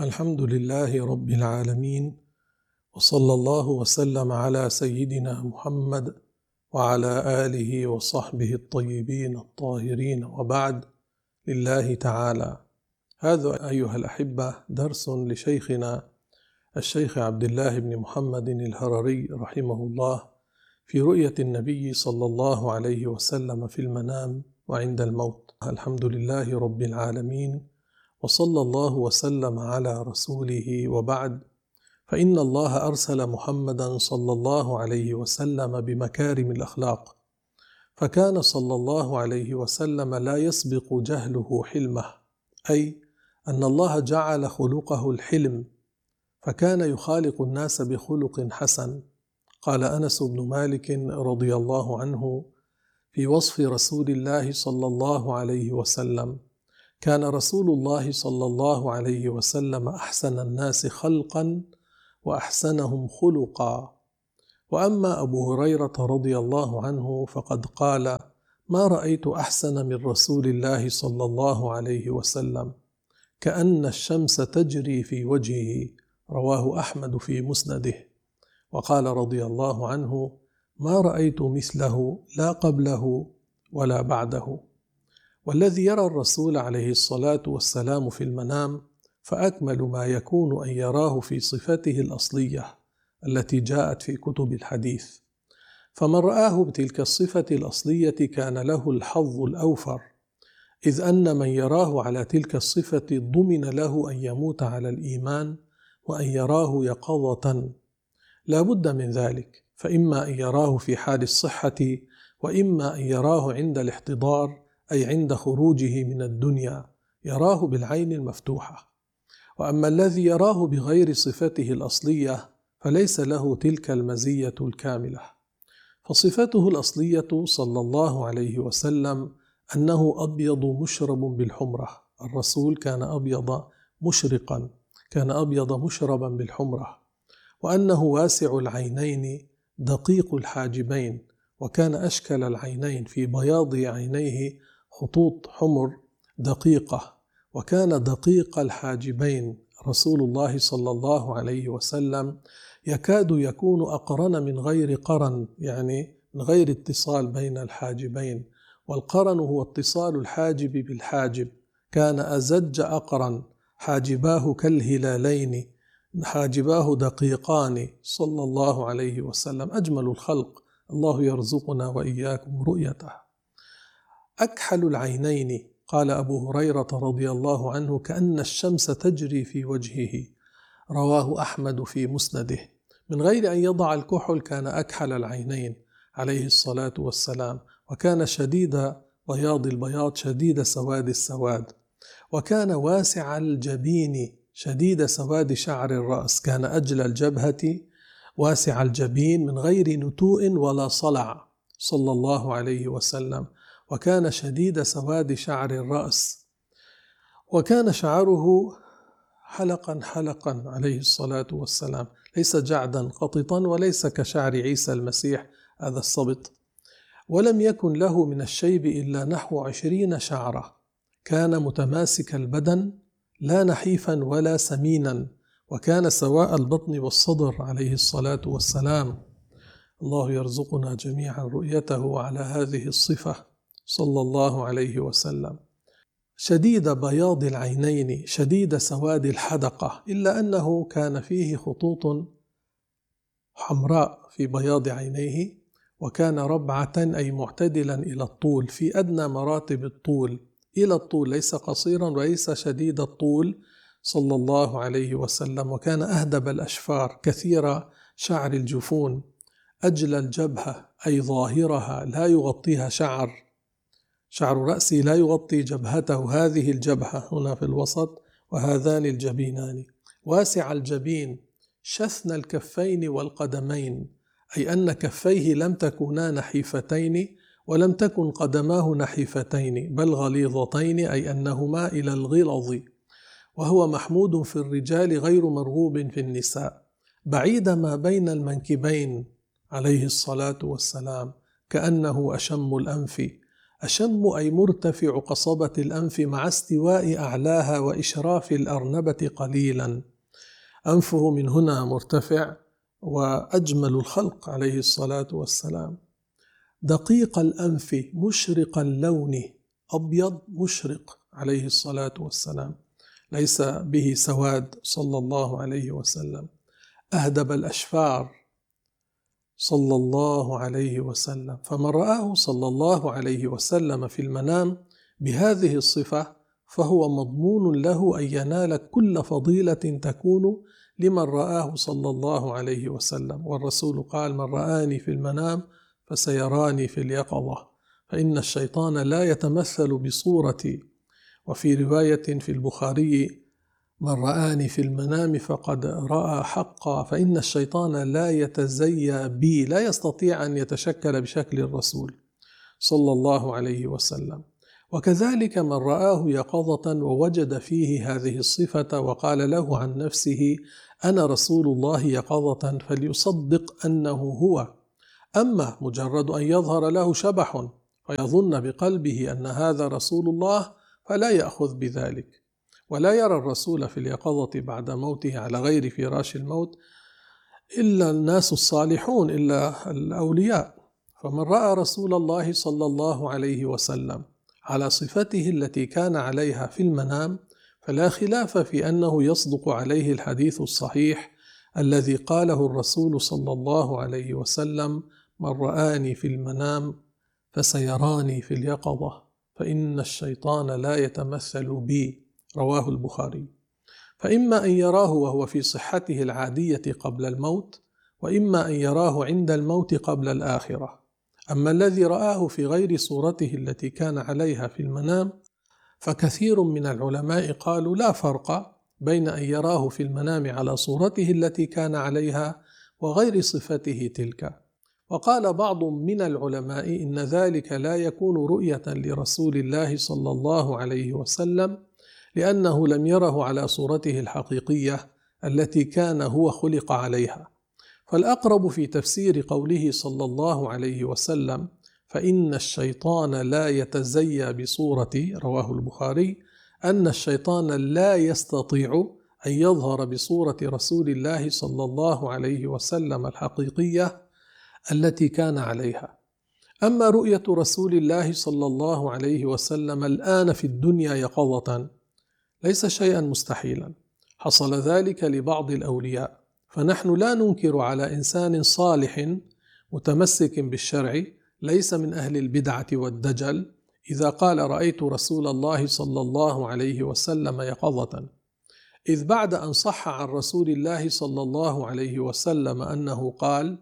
الحمد لله رب العالمين، وصلى الله وسلم على سيدنا محمد وعلى آله وصحبه الطيبين الطاهرين، وبعد. لله تعالى. هذا أيها الأحبة درس لشيخنا الشيخ عبد الله بن محمد الهرري رحمه الله في رؤية النبي صلى الله عليه وسلم في المنام وعند الموت. الحمد لله رب العالمين، وصلى الله وسلم على رسوله، وبعد. فإن الله أرسل محمدا صلى الله عليه وسلم بمكارم الأخلاق، فكان صلى الله عليه وسلم لا يسبق جهله حلمه، أي أن الله جعل خلقه الحلم، فكان يخالق الناس بخلق حسن. قال أنس بن مالك رضي الله عنه في وصف رسول الله صلى الله عليه وسلم: كان رسول الله صلى الله عليه وسلم أحسن الناس خلقا وأحسنهم خلقا. وأما أبو هريرة رضي الله عنه فقد قال: ما رأيت أحسن من رسول الله صلى الله عليه وسلم، كأن الشمس تجري في وجهه. رواه أحمد في مسنده. وقال رضي الله عنه: ما رأيت مثله لا قبله ولا بعده. والذي يرى الرسول عليه الصلاة والسلام في المنام فأكمل ما يكون أن يراه في صفته الأصلية التي جاءت في كتب الحديث. فمن رآه بتلك الصفة الأصلية كان له الحظ الأوفر، إذ أن من يراه على تلك الصفة ضمن له أن يموت على الإيمان وأن يراه يقظة. لا بد من ذلك، فإما أن يراه في حال الصحة، وإما أن يراه عند الاحتضار، أي عند خروجه من الدنيا، يراه بالعين المفتوحة. وأما الذي يراه بغير صفته الأصلية فليس له تلك المزية الكاملة. فصفته الأصلية صلى الله عليه وسلم أنه أبيض مشرب بالحمرة. الرسول كان أبيض مشرقا، كان أبيض مشربا بالحمرة. وأنه واسع العينين دقيق الحاجبين، وكان أشكل العينين، في بياض عينيه خطوط حمر دقيقة. وكان دقيق الحاجبين رسول الله صلى الله عليه وسلم يكاد يكون أقرن من غير قرن، يعني من غير اتصال بين الحاجبين. والقرن هو اتصال الحاجب بالحاجب. كان أزج أقرن، حاجباه كالهلالين، حاجباه دقيقان صلى الله عليه وسلم، أجمل الخلق. الله يرزقنا وإياكم رؤيته. أكحل العينين، قال أبو هريرة رضي الله عنه: كأن الشمس تجري في وجهه. رواه أحمد في مسنده. من غير أن يضع الكحل كان أكحل العينين عليه الصلاة والسلام، وكان شديد بياض البياض شديد سواد السواد. وكان واسع الجبين شديد سواد شعر الرأس، كان أجل الجبهة واسع الجبين من غير نتوء ولا صلع صلى الله عليه وسلم. وكان شديد سواد شعر الرأس، وكان شعره حلقا حلقا عليه الصلاة والسلام، ليس جعدا قططا، وليس كشعر عيسى المسيح هذا الصبط. ولم يكن له من الشيب إلا نحو 20 شعرة. كان متماسك البدن، لا نحيفا ولا سمينا، وكان سواء البطن والصدر عليه الصلاة والسلام. الله يرزقنا جميعا رؤيته على هذه الصفة صلى الله عليه وسلم. شديد بياض العينين شديد سواد الحدقة، إلا أنه كان فيه خطوط حمراء في بياض عينيه. وكان ربعة، أي معتدلا إلى الطول، في أدنى مراتب الطول إلى الطول، ليس قصيرا وليس شديد الطول صلى الله عليه وسلم. وكان أهدب الأشفار، كثير شعر الجفون، أجل الجبهة، أي ظاهرها لا يغطيها شعر رأسه لا يغطي جبهته، هذه الجبهة هنا في الوسط وهذان الجبينان. واسع الجبين شثن الكفين والقدمين، أي أن كفيه لم تكونا نحيفتين، ولم تكن قدماه نحيفتين بل غليظتين، أي أنهما إلى الغلظ. وهو محمود في الرجال غير مرغوب في النساء. بعيد ما بين المنكبين عليه الصلاة والسلام، كأنه أشم الأنف، أشم أي مرتفع قصبة الأنف مع استواء أعلاها وإشراف الأرنبة قليلا. أنفه من هنا مرتفع وأجمل الخلق عليه الصلاة والسلام. دقيق الأنف مشرق اللون، أبيض مشرق عليه الصلاة والسلام، ليس به سواد صلى الله عليه وسلم. أهدب الأشفار صلى الله عليه وسلم، فمن رآه صلى الله عليه وسلم في المنام بهذه الصفة فهو مضمون له أن ينال كل فضيلة تكون لمن رآه صلى الله عليه وسلم. والرسول قال: من رآني في المنام فسيراني في اليقظة، فإن الشيطان لا يتمثل بصورتي. وفي رواية في البخاري: من رآني في المنام فقد رأى حقا، فإن الشيطان لا يتزيى بي، لا يستطيع أن يتشكل بشكل الرسول صلى الله عليه وسلم. وكذلك من رآه يقظة ووجد فيه هذه الصفة وقال له عن نفسه: أنا رسول الله يقظة، فليصدق أنه هو. أما مجرد أن يظهر له شبح فيظن بقلبه أن هذا رسول الله فلا يأخذ بذلك، ولا يرى الرسول في اليقظة بعد موته على غير فراش الموت إلا الناس الصالحون، إلا الأولياء. فمن رأى رسول الله صلى الله عليه وسلم على صفته التي كان عليها في المنام فلا خلاف في أنه يصدق عليه الحديث الصحيح الذي قاله الرسول صلى الله عليه وسلم: من رآني في المنام فسيراني في اليقظة، فإن الشيطان لا يتمثل بي. رواه البخاري. فإما أن يراه وهو في صحته العادية قبل الموت، وإما أن يراه عند الموت قبل الآخرة. أما الذي رآه في غير صورته التي كان عليها في المنام فكثير من العلماء قالوا لا فرق بين أن يراه في المنام على صورته التي كان عليها وغير صفته تلك. وقال بعض من العلماء إن ذلك لا يكون رؤية لرسول الله صلى الله عليه وسلم، لأنه لم يره على صورته الحقيقية التي كان هو خلق عليها. فالأقرب في تفسير قوله صلى الله عليه وسلم: فإن الشيطان لا يتزيى بصورتي، رواه البخاري، أن الشيطان لا يستطيع أن يظهر بصورة رسول الله صلى الله عليه وسلم الحقيقية التي كان عليها. أما رؤية رسول الله صلى الله عليه وسلم الآن في الدنيا يقظة ليس شيئا مستحيلا، حصل ذلك لبعض الأولياء، فنحن لا ننكر على إنسان صالح متمسك بالشرع ليس من أهل البدعة والدجل إذا قال: رأيت رسول الله صلى الله عليه وسلم يقظة، إذ بعد أن صح عن رسول الله صلى الله عليه وسلم أنه قال: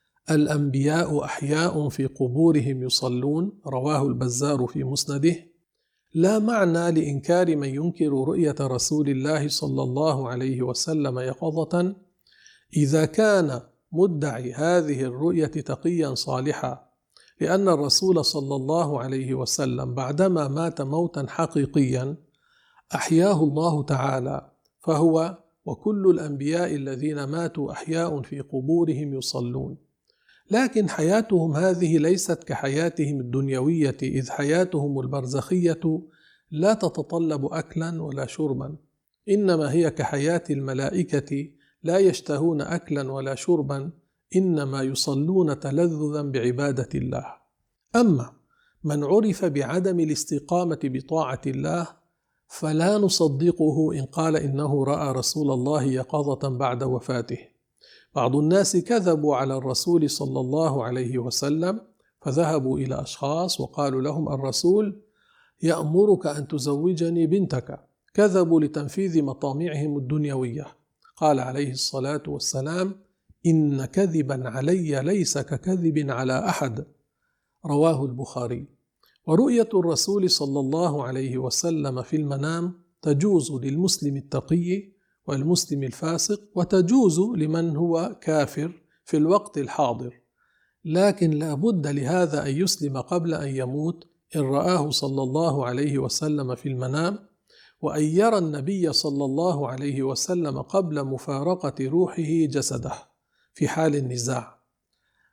الأنبياء أحياء في قبورهم يصلون، رواه البزار في مسنده، لا معنى لإنكار من ينكر رؤية رسول الله صلى الله عليه وسلم يقظة إذا كان مدعي هذه الرؤية تقيا صالحا، لأن الرسول صلى الله عليه وسلم بعدما مات موتا حقيقيا أحياه الله تعالى، فهو وكل الأنبياء الذين ماتوا أحياء في قبورهم يصلون. لكن حياتهم هذه ليست كحياتهم الدنيوية، إذ حياتهم البرزخية لا تتطلب أكلا ولا شربا، إنما هي كحياة الملائكة لا يشتهون أكلا ولا شربا، إنما يصلون تلذذا بعبادة الله. أما من عرف بعدم الاستقامة بطاعة الله فلا نصدقه إن قال إنه رأى رسول الله يقظة بعد وفاته. بعض الناس كذبوا على الرسول صلى الله عليه وسلم، فذهبوا إلى أشخاص وقالوا لهم: الرسول يأمرك أن تزوجني بنتك. كذبوا لتنفيذ مطامعهم الدنيوية. قال عليه الصلاة والسلام: إن كذبا علي ليس ككذب على أحد، رواه البخاري. ورؤية الرسول صلى الله عليه وسلم في المنام تجوز للمسلم التقي والمسلم الفاسق، وتجوز لمن هو كافر في الوقت الحاضر، لكن لا بد لهذا أن يسلم قبل أن يموت إن رآه صلى الله عليه وسلم في المنام، وأن يرى النبي صلى الله عليه وسلم قبل مفارقة روحه جسده في حال النزاع.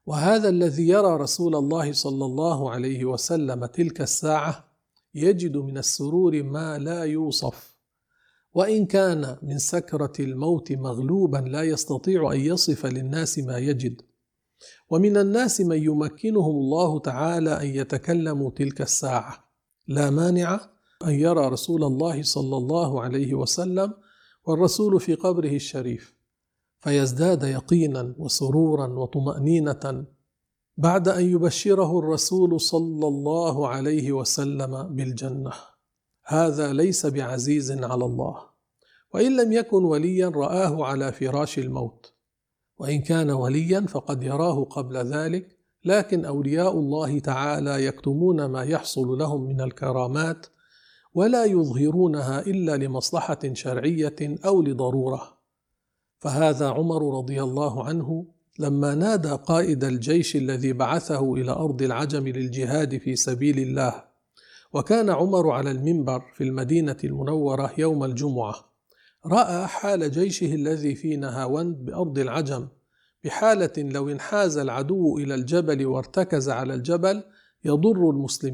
وهذا الذي يرى رسول الله صلى الله عليه وسلم تلك الساعة يجد من السرور ما لا يوصف، وإن كان من سكرة الموت مغلوبا لا يستطيع أن يصف للناس ما يجد. ومن الناس من يمكنهم الله تعالى أن يتكلموا تلك الساعة، لا مانع أن يرى رسول الله صلى الله عليه وسلم والرسول في قبره الشريف، فيزداد يقينا وسرورا وطمأنينة بعد أن يبشره الرسول صلى الله عليه وسلم بالجنة. هذا ليس بعزيز على الله، وإن لم يكن وليا رآه على فراش الموت، وإن كان وليا فقد يراه قبل ذلك، لكن أولياء الله تعالى يكتمون ما يحصل لهم من الكرامات ولا يظهرونها إلا لمصلحة شرعية أو لضرورة. فهذا عمر رضي الله عنه لما نادى قائد الجيش الذي بعثه إلى أرض العجم للجهاد في سبيل الله، وكان عمر على المنبر في المدينة المنورة يوم الجمعة، رأى حال جيشه الذي في نهاوند بأرض العجم بحالة لو انحاز العدو إلى الجبل وارتكز على الجبل يضر المسلمين.